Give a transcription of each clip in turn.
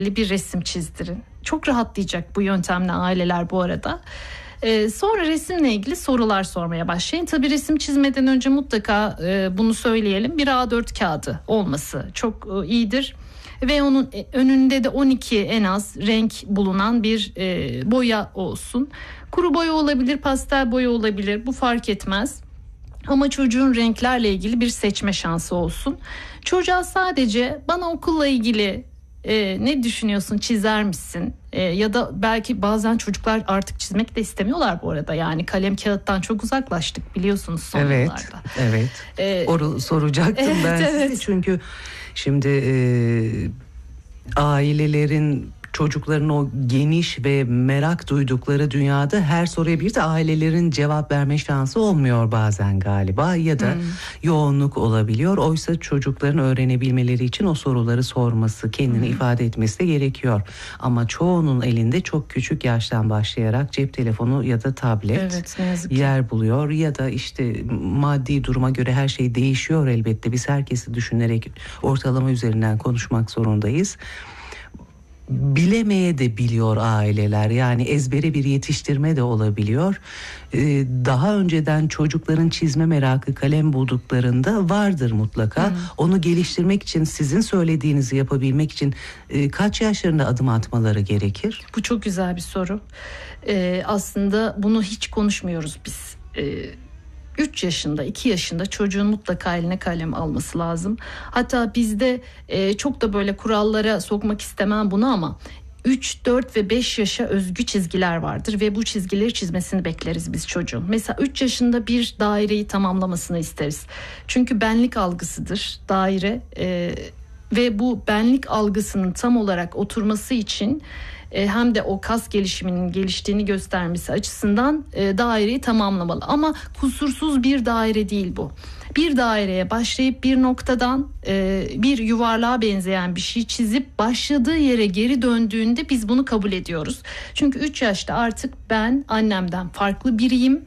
bir resim çizdirin. Çok rahatlayacak bu yöntemle aileler bu arada. Sonra resimle ilgili sorular sormaya başlayın. Tabii resim çizmeden önce mutlaka bunu söyleyelim. Bir A4 kağıdı olması çok iyidir. Ve onun önünde de 12 en az renk bulunan bir boya olsun. Kuru boya olabilir, pastel boya olabilir. Bu fark etmez. Ama çocuğun renklerle ilgili bir seçme şansı olsun. Çocuğa sadece bana okulla ilgili ne düşünüyorsun, çizer misin? Ya da belki bazen çocuklar artık çizmek de istemiyorlar bu arada. Yani kalem kağıttan çok uzaklaştık biliyorsunuz son yıllarda. Evet. Soracaktım ben size çünkü şimdi ailelerin çocukların o geniş ve merak duydukları dünyada her soruya bir de ailelerin cevap verme şansı olmuyor bazen galiba ya da yoğunluk olabiliyor. Oysa çocukların öğrenebilmeleri için o soruları sorması, kendini ifade etmesi de gerekiyor. Ama çoğunun elinde çok küçük yaştan başlayarak cep telefonu ya da tablet yer buluyor ya da işte maddi duruma göre her şey değişiyor elbette. Biz herkesi düşünerek ortalama üzerinden konuşmak zorundayız. Bilemeye de biliyor aileler, yani ezbere bir yetiştirme de olabiliyor. Daha önceden çocukların çizme merakı kalem bulduklarında vardır mutlaka. Onu geliştirmek için, sizin söylediğinizi yapabilmek için kaç yaşlarında adım atmaları gerekir? Bu çok güzel bir soru. Aslında bunu hiç konuşmuyoruz biz. 3 yaşında, 2 yaşında çocuğun mutlaka eline kalem alması lazım. Hatta bizde çok da böyle kurallara sokmak istemem bunu ama 3, 4 ve 5 yaşa özgü çizgiler vardır ve bu çizgileri çizmesini bekleriz biz çocuğun. Mesela 3 yaşında bir daireyi tamamlamasını isteriz. Çünkü benlik algısıdır daire ve bu benlik algısının tam olarak oturması için hem de o kas gelişiminin geliştiğini göstermesi açısından daireyi tamamlamalı. Ama kusursuz bir daire değil bu. Bir daireye başlayıp bir noktadan bir yuvarlığa benzeyen bir şey çizip başladığı yere geri döndüğünde biz bunu kabul ediyoruz. Çünkü 3 yaşta artık ben annemden farklı biriyim,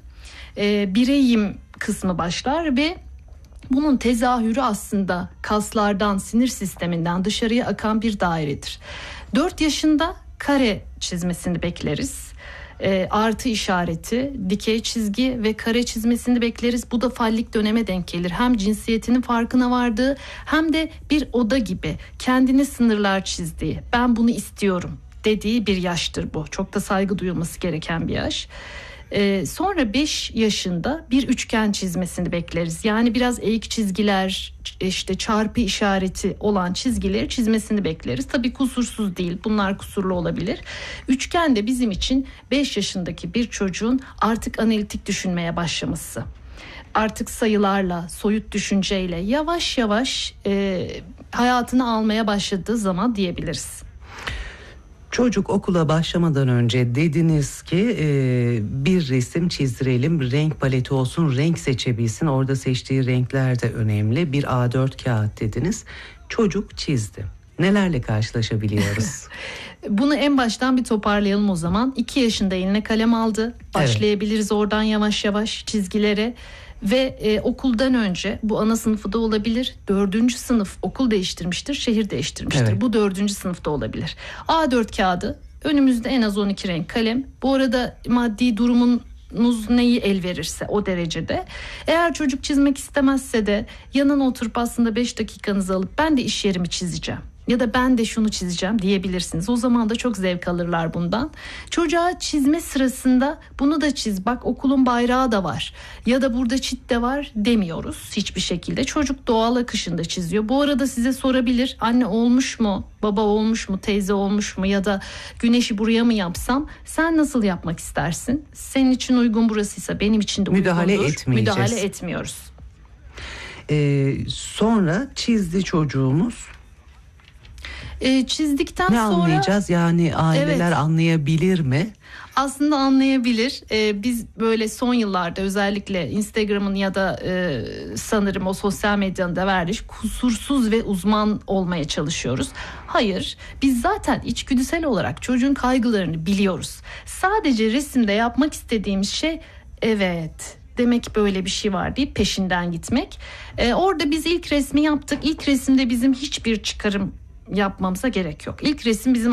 bireyim kısmı başlar ve bunun tezahürü aslında kaslardan, sinir sisteminden dışarıya akan bir dairedir. 4 yaşında kare çizmesini bekleriz. Artı işareti, dikey çizgi ve kare çizmesini bekleriz. Bu da fallik döneme denk gelir. Hem cinsiyetinin farkına vardığı hem de bir oda gibi kendine sınırlar çizdiği, ben bunu istiyorum dediği bir yaştır bu. Çok da saygı duyulması gereken bir yaş. Sonra 5 yaşında bir üçgen çizmesini bekleriz. Yani biraz eğik çizgiler, işte çarpı işareti olan çizgileri çizmesini bekleriz. Tabii kusursuz değil, bunlar kusurlu olabilir. Üçgen de bizim için 5 yaşındaki bir çocuğun artık analitik düşünmeye başlaması. Artık sayılarla, soyut düşünceyle yavaş yavaş hayatını almaya başladığı zaman diyebiliriz. Çocuk okula başlamadan önce dediniz ki bir resim çizdirelim, renk paleti olsun, renk seçebilsin. Orada seçtiği renkler de önemli. Bir A4 kağıt dediniz. Çocuk çizdi. Nelerle karşılaşabiliyoruz? Bunu en baştan bir toparlayalım o zaman. 2 yaşında eline kalem aldı. Başlayabiliriz oradan yavaş yavaş çizgilere. Ve okuldan önce, bu ana sınıfı da olabilir, 4. sınıf okul değiştirmiştir, şehir değiştirmiştir. Bu 4. sınıfta olabilir. A4 kağıdı, önümüzde en az 12 renk kalem. Bu arada maddi durumunuz neyi el verirse o derecede. Eğer çocuk çizmek istemezse de yanına oturup aslında 5 dakikanızı alıp ben de iş yerimi çizeceğim ya da ben de şunu çizeceğim diyebilirsiniz. O zaman da çok zevk alırlar bundan. Çocuğa çizme sırasında bunu da çiz, bak okulun bayrağı da var ya da burada çit de var demiyoruz hiçbir şekilde. Çocuk doğal akışında çiziyor. Bu arada size sorabilir, anne olmuş mu, baba olmuş mu, teyze olmuş mu ya da güneşi buraya mı yapsam, sen nasıl yapmak istersin? Senin için uygun burasıysa benim için de uygundur. Müdahale etmiyoruz. Sonra çizdi çocuğumuz. Çizdikten ne sonra anlayacağız, yani aileler anlayabilir mi? Aslında anlayabilir. Biz böyle son yıllarda özellikle Instagram'ın ya da sanırım o sosyal medyanın da verdiği kusursuz ve uzman olmaya çalışıyoruz. Hayır, biz zaten içgüdüsel olarak çocuğun kaygılarını biliyoruz. Sadece resimde yapmak istediğimiz şey evet, demek böyle bir şey var deyip peşinden gitmek. Orada biz ilk resmi yaptık. İlk resimde bizim hiçbir çıkarım yapmamıza gerek yok. İlk resim bizim